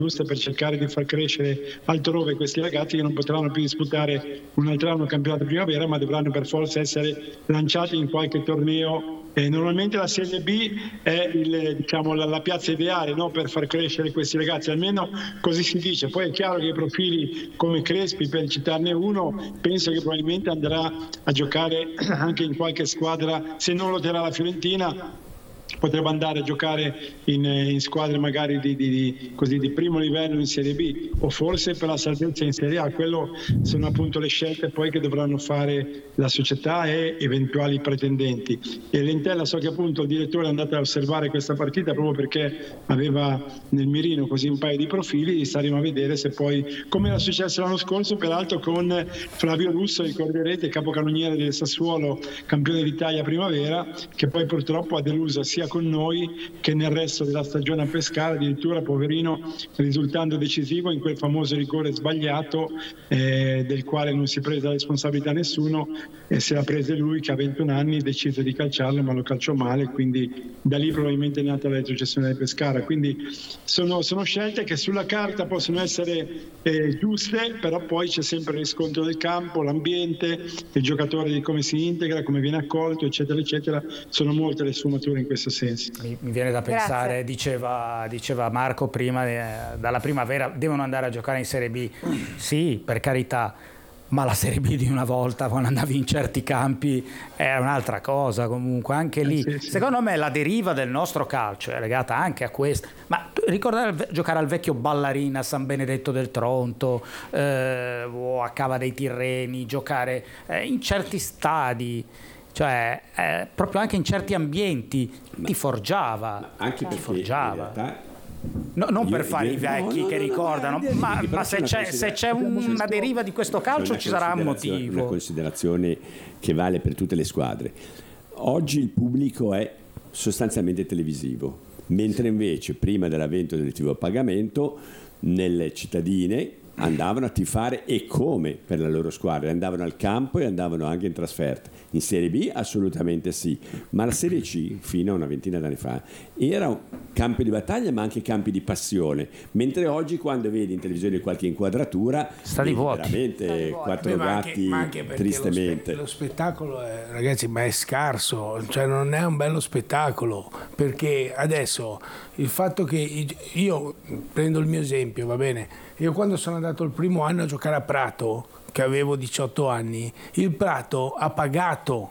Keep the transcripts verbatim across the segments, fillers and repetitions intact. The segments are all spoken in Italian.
giuste per cercare di far crescere altrove questi ragazzi che non potranno più disputare un altro anno campionato primavera, ma dovranno per forza essere lanciati in qualche torneo. Eh, normalmente la Serie B è il, diciamo, la, la piazza ideale, no, per far crescere questi ragazzi, almeno così si dice. Poi è chiaro che i profili come Crespi, per citarne uno, penso che probabilmente andrà a giocare anche in qualche squadra, se non lo terrà la Fiorentina potrebbe andare a giocare in, in squadre magari di, di, di, così, di primo livello in Serie B, o forse per la salvezza in Serie A. Quello sono appunto le scelte poi che dovranno fare la società e eventuali pretendenti. E Lentella, so che appunto il direttore è andato a osservare questa partita proprio perché aveva nel mirino così un paio di profili. Staremo a vedere se poi, come era successo l'anno scorso peraltro con Flavio Russo, ricorderete, capocannoniere del Sassuolo, campione d'Italia primavera, che poi purtroppo ha deluso sia con noi che nel resto della stagione a Pescara, addirittura poverino risultando decisivo in quel famoso rigore sbagliato eh, del quale non si prese la responsabilità nessuno, e se la prese lui che a ventuno anni decise di calciarlo, ma lo calciò male, quindi da lì probabilmente è nata la retrocessione del Pescara. Quindi sono, sono scelte che sulla carta possono essere eh, giuste, però poi c'è sempre il riscontro del campo, l'ambiente, il giocatore, di come si integra, come viene accolto, eccetera eccetera. Sono molte le sfumature in questo senso. Mi, mi viene da pensare, diceva, diceva Marco prima, eh, dalla primavera devono andare a giocare in Serie B. Sì, per carità, ma la Serie B di una volta, quando andavi in certi campi, è un'altra cosa comunque, anche lì. Eh sì, sì. Secondo me la deriva del nostro calcio è legata anche a questo. Ma ricordare giocare al vecchio Ballarina, a San Benedetto del Tronto, eh, o a Cava dei Tirreni, giocare eh, in certi stadi, cioè eh, proprio anche in certi ambienti, ma, ti forgiava. Ma anche ti perché forgiava. in realtà No, non io, per fare io, i vecchi no, no, che no, ricordano, no, no, ma, ma se, c'è, se c'è una deriva di questo calcio ci sarà un motivo. Una considerazione che vale per tutte le squadre. Oggi il pubblico è sostanzialmente televisivo, mentre invece prima dell'avvento del T V a pagamento nelle cittadine andavano a tifare, e come, per la loro squadra, andavano al campo e andavano anche in trasferta. In Serie B assolutamente sì, ma la Serie C fino a una ventina d'anni fa era un campo di battaglia ma anche campi di passione, mentre oggi quando vedi in televisione qualche inquadratura sta di vuoti, veramente quattro Beh, gatti, ma anche, ma anche tristemente lo, spe- lo spettacolo è, ragazzi, ma è scarso, cioè non è un bello spettacolo, perché adesso il fatto che io prendo il mio esempio, va bene, io quando sono andato il primo anno a giocare a Prato, che avevo diciotto anni, il Prato ha pagato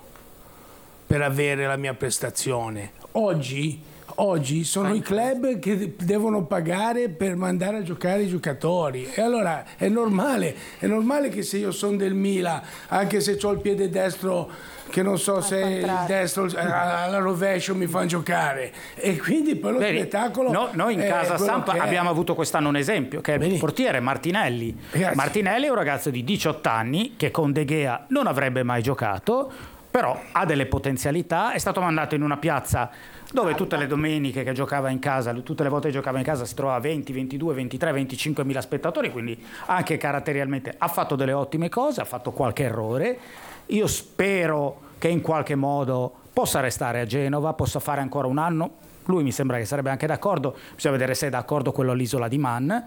per avere la mia prestazione. Oggi, oggi sono i club che devono pagare per mandare a giocare i giocatori, e allora è normale, è normale che se io sono del Milan, anche se ho il piede destro che non so se il destro alla rovescio mi fanno giocare, e quindi poi lo Bene, spettacolo no, noi in casa Sampa abbiamo avuto quest'anno un esempio che è il portiere Martinelli. Ragazzi. Martinelli è un ragazzo di diciotto anni che con De Gea non avrebbe mai giocato, però ha delle potenzialità, è stato mandato in una piazza dove tutte le domeniche che giocava in casa, tutte le volte che giocava in casa si trovava venti, ventidue, ventitré, venticinque mila spettatori, quindi anche caratterialmente ha fatto delle ottime cose, ha fatto qualche errore. Io spero che in qualche modo possa restare a Genova, possa fare ancora un anno. Lui mi sembra che sarebbe anche d'accordo, bisogna vedere se è d'accordo quello all'isola di Man,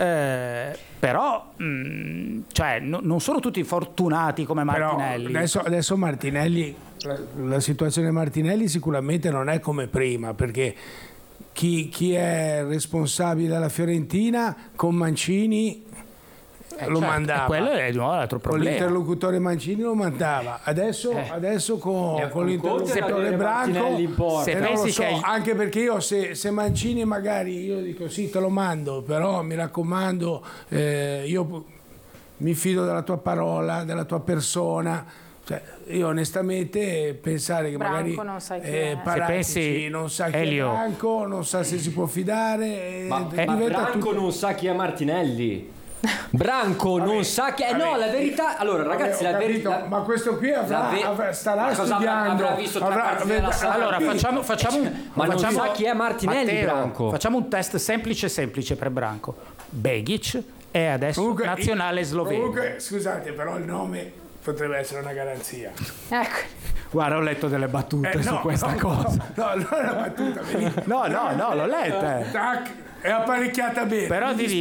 eh, però mh, cioè, no, non sono tutti fortunati come Martinelli. Però adesso, adesso Martinelli, la, la situazione di Martinelli sicuramente non è come prima, perché chi, chi è responsabile alla Fiorentina con Mancini Eh, lo certo, mandava, quello è di nuovo l'altro problema. Con l'interlocutore Mancini lo mandava, adesso, eh. adesso con, con l'interlocutore Branco se non lo so, che... anche perché io se, se Mancini magari io dico sì te lo mando, però mi raccomando, eh, io mi fido della tua parola, della tua persona. Cioè, io onestamente pensare che Branco magari non sai chi eh, Paratici non sa chi Elio. è Branco, non sa se si può fidare, ma, eh, ma Branco tutto... non sa chi è Martinelli. Branco vabbè, non sa che vabbè, no la verità allora ragazzi vabbè, la verità ma questo qui avrà, ve... avrà starà ma studiando avrà, avrà visto avrà, avrà, allora facciamo, facciamo un, ma facciamo, non sa chi è Martinelli. Matteo, Branco, facciamo un test semplice semplice per Branco. Begic è adesso comunque, nazionale sloveno. Comunque scusate, però il nome potrebbe essere una garanzia. Ecco. Guarda, ho letto delle battute eh, su no, questa no, cosa. No, no, non è una battuta. no, no, no, l'ho letta. Tac, è apparecchiata bene. Però ti